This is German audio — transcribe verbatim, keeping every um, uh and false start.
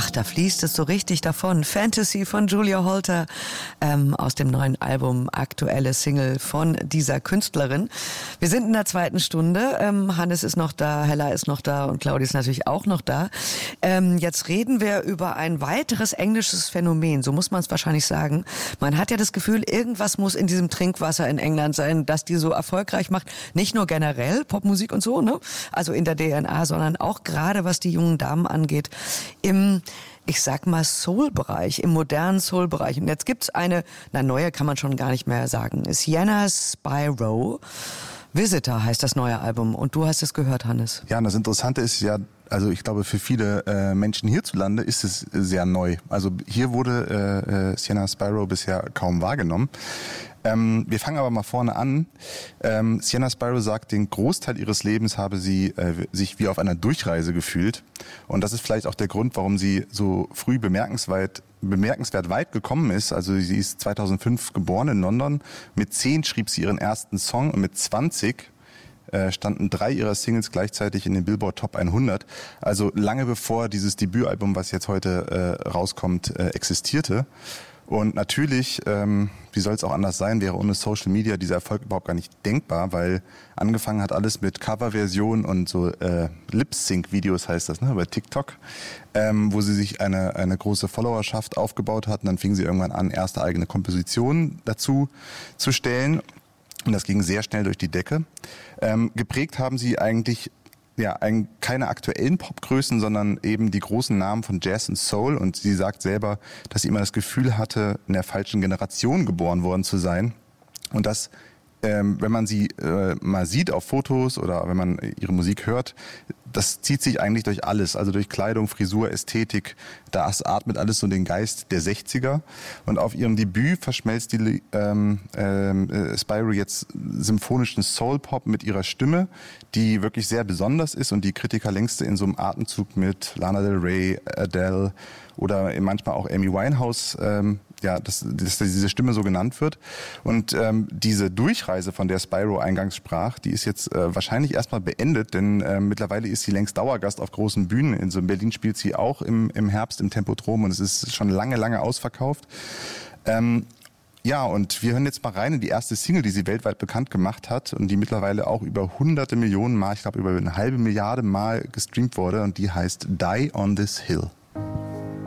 Ach, da fließt es so richtig davon. Fantasy von Julia Holter ähm, aus dem neuen Album, aktuelle Single von dieser Künstlerin. Wir sind in der zweiten Stunde. Ähm, Hannes ist noch da, Hella ist noch da und Claudia ist natürlich auch noch da. Ähm, jetzt reden wir über ein weiteres englisches Phänomen, so muss man es wahrscheinlich sagen. Man hat ja das Gefühl, irgendwas muss in diesem Trinkwasser in England sein, das die so erfolgreich macht. Nicht nur generell Popmusik und so, ne? Also in der D N A, sondern auch gerade was die jungen Damen angeht, im, ich sag mal, Soul-Bereich, im modernen Soul-Bereich. Und jetzt gibt's eine, na neue kann man schon gar nicht mehr sagen, Sienna Spyro. Visitor heißt das neue Album und du hast es gehört, Hannes. Ja, und das Interessante ist ja, also ich glaube für viele äh, Menschen hierzulande ist es sehr neu. Also hier wurde äh, Sienna Spyro bisher kaum wahrgenommen. Ähm, wir fangen aber mal vorne an. Ähm, Sienna Spyro sagt, den Großteil ihres Lebens habe sie äh, sich wie auf einer Durchreise gefühlt. Und das ist vielleicht auch der Grund, warum sie so früh bemerkenswert, bemerkenswert weit gekommen ist. Also sie ist zweitausendfünf geboren in London. Mit zehn schrieb sie ihren ersten Song und mit zwanzig äh, standen drei ihrer Singles gleichzeitig in den Billboard Top hundert. Also lange bevor dieses Debütalbum, was jetzt heute äh, rauskommt, äh, existierte. Und natürlich, ähm, wie soll es auch anders sein, wäre ohne Social Media dieser Erfolg überhaupt gar nicht denkbar, weil angefangen hat alles mit Coverversionen und so äh, Lip-Sync-Videos heißt das, ne, bei TikTok, ähm, wo sie sich eine eine große Followerschaft aufgebaut hat und dann fing sie irgendwann an, erste eigene Kompositionen dazu zu stellen und das ging sehr schnell durch die Decke. Ähm, geprägt haben sie eigentlich ja, ein, keine aktuellen Popgrößen, sondern eben die großen Namen von Jazz und Soul. Und sie sagt selber, dass sie immer das Gefühl hatte, in der falschen Generation geboren worden zu sein. Und dass, ähm, wenn man sie äh, mal sieht auf Fotos oder wenn man ihre Musik hört, das zieht sich eigentlich durch alles, also durch Kleidung, Frisur, Ästhetik. Das atmet alles so den Geist der sechziger. Und auf ihrem Debüt verschmelzt die ähm, äh, Spyro jetzt symphonischen Soul-Pop mit ihrer Stimme, die wirklich sehr besonders ist und die Kritiker längst in so einem Atemzug mit Lana Del Rey, Adele oder manchmal auch Amy Winehouse, ähm, ja, dass, dass diese Stimme so genannt wird. Und ähm, diese Durchreise, von der Spyro eingangs sprach, die ist jetzt äh, wahrscheinlich erstmal beendet, denn äh, mittlerweile ist sie längst Dauergast auf großen Bühnen. In so Berlin spielt sie auch im, im Herbst im Tempodrom und es ist schon lange, lange ausverkauft. Ähm, ja, und wir hören jetzt mal rein in die erste Single, die sie weltweit bekannt gemacht hat und die mittlerweile auch über hunderte Millionen Mal, ich glaube über eine halbe Milliarde Mal gestreamt wurde und die heißt Die on this Hill.